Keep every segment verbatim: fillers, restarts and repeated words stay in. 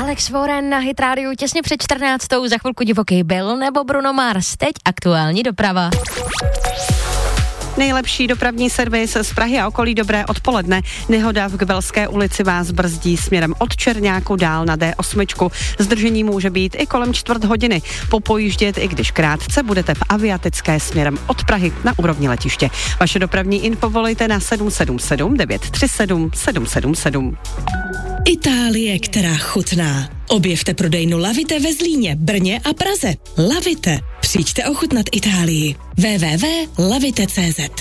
Alex Warren na Hit Radio těsně před čtrnáctou, za chvilku Divoký Bill nebo Bruno Mars, teď aktuální doprava. Nejlepší dopravní servis z Prahy a okolí, dobré odpoledne. Nehoda v Kbelské ulici vás brzdí směrem od Čerňáku dál na D osm. Zdržení může být i kolem čtvrt hodiny. Popojíždět, i když krátce, budete v Aviatické směrem od Prahy na úrovni letiště. Vaše dopravní info volejte na sedm sedm sedm devět tři sedm sedm sedm sedm. Itálie, která chutná. Objevte prodejnu Lavite ve Zlíně, Brně a Praze. Lavite. Přijďte ochutnat Itálii. w w w tečka lavite tečka c z.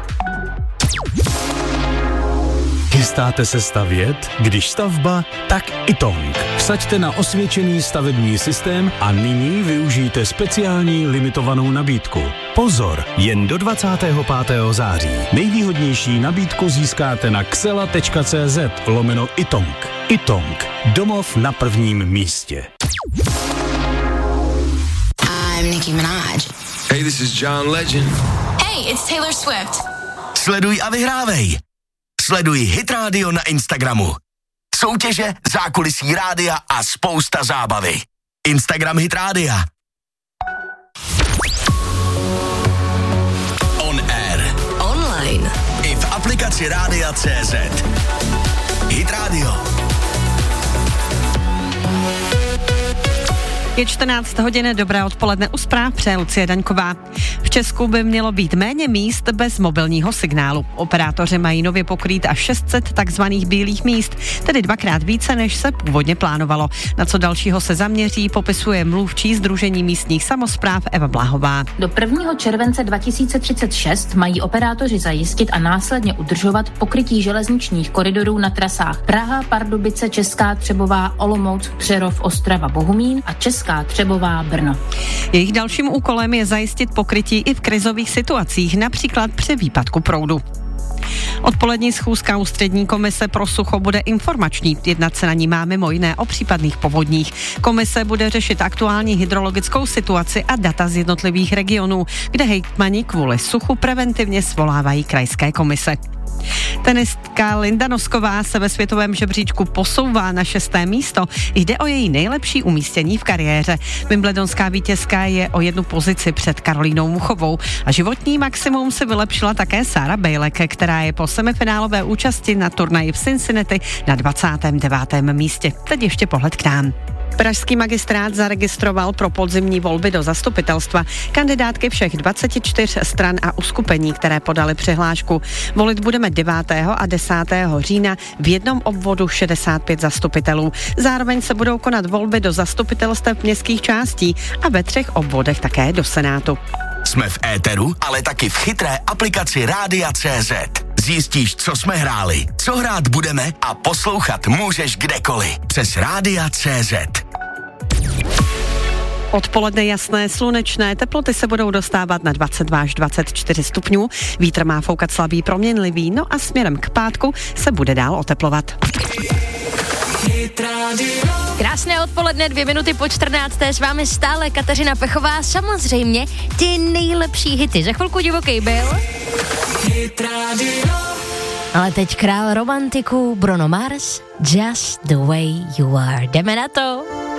Chystáte se stavět? Když stavba, tak Itong. Vsaďte na osvědčený stavební systém a nyní využijte speciální limitovanou nabídku. Pozor, jen do dvacátého pátého září. Nejvýhodnější nabídku získáte na xela tečka cz lomeno Itong. Itong. Domov na prvním místě. I'm Nicki Minaj. Hey, this is John Legend. Hey, it's Taylor Swift. Sleduj a vyhrávej. Sleduj Hit Radio na Instagramu. Soutěže, zákulisí rádia a spousta zábavy. Instagram Hit Rádia. On air. Online. I v aplikaci Rádia C Z. Hit Radio. Je čtrnáct hodin, dobré odpoledne, u zpráv přeje Lucie Daňková. V Česku by mělo být méně míst bez mobilního signálu. Operátoři mají nově pokrýt až šest set takzvaných bílých míst, tedy dvakrát více, než se původně plánovalo. Na co dalšího se zaměří, popisuje mluvčí Sdružení místních samospráv Eva Blahová. Do prvního července dva tisíce třicet šest mají operátoři zajistit a následně udržovat pokrytí železničních koridorů na trasách Praha, Pardubice, Česká Třebová, Olomouc, Přerov, Ostrava, Bohumín a Česká Třebová, Brno. Jejich dalším úkolem je zajistit pokrytí i v krizových situacích, například při výpadku proudu. Odpolední schůzka Ústřední komise pro sucho bude informační. Jednat se na ní má mimo jiné o případných povodních. Komise bude řešit aktuální hydrologickou situaci a data z jednotlivých regionů, kde hejtmani kvůli suchu preventivně svolávají krajské komise. Tenistka Linda Nosková se ve světovém žebříčku posouvá na šesté místo. Jde o její nejlepší umístění v kariéře. Wimbledonská vítězka je o jednu pozici před Karolínou Muchovou a životní maximum si vylepšila také Sarah Bejlek, která je po semifinálové účasti na turnaji v Cincinnati na dvacátém devátém místě. Teď ještě pohled k nám. Pražský magistrát zaregistroval pro podzimní volby do zastupitelstva kandidátky všech dvaceti čtyř stran a uskupení, které podali přihlášku. Volit budeme devátého a desátého října v jednom obvodu šedesát pět zastupitelů. Zároveň se budou konat volby do zastupitelstev městských částí a ve třech obvodech také do Senátu. Jsme v éteru, ale taky v chytré aplikaci Rádia C Z. Zjistíš, co jsme hráli, co hrát budeme a poslouchat můžeš kdekoliv. Přes Rádia C Z. Odpoledne jasné, slunečné, teploty se budou dostávat na dvacet dva až dvacet čtyři stupňů. Vítr má foukat slabý, proměnlivý, no a směrem k pátku se bude dál oteplovat. Krásné odpoledne, dvě minuty po čtrnácté, s vámi stále Kateřina Pechová, samozřejmě ty nejlepší hity. Za chvilku Divoký Bill. Ale teď král romantiků Bruno Mars, Just the way you are. Jdeme na to.